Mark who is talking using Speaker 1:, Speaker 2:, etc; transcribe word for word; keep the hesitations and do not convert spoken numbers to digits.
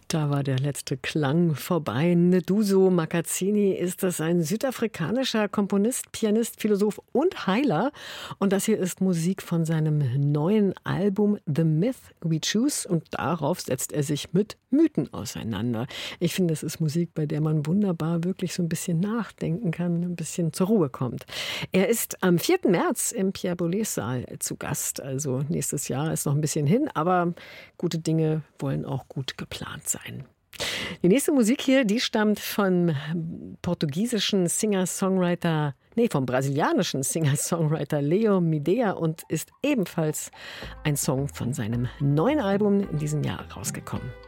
Speaker 1: Da war der letzte Klang vorbei. Nduso Makatsini ist das ein südafrikanischer Komponist, Pianist, Philosoph und Heiler. Und das hier ist Musik von seinem neuen Album The Myth We Choose. Und darauf setzt er sich mit Mythen auseinander. Ich finde, es ist Musik, bei der man wunderbar wirklich so ein bisschen nachdenken kann, ein bisschen zur Ruhe kommt. Er ist am vierten März im Pierre Boulez Saal zu Gast. Also nächstes Jahr ist noch ein bisschen hin, aber gute Dinge wollen auch gut geplant sein. Die nächste Musik hier, die stammt vom portugiesischen Singer-Songwriter, nee, vom brasilianischen Singer-Songwriter Leo Midea und ist ebenfalls ein Song von seinem neuen Album in diesem Jahr rausgekommen.